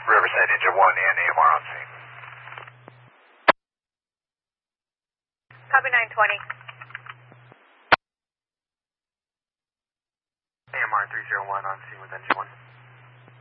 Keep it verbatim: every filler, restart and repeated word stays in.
Riverside Engine one and A M R on scene. Copy nine twenty. A M R three zero one on scene with Engine one.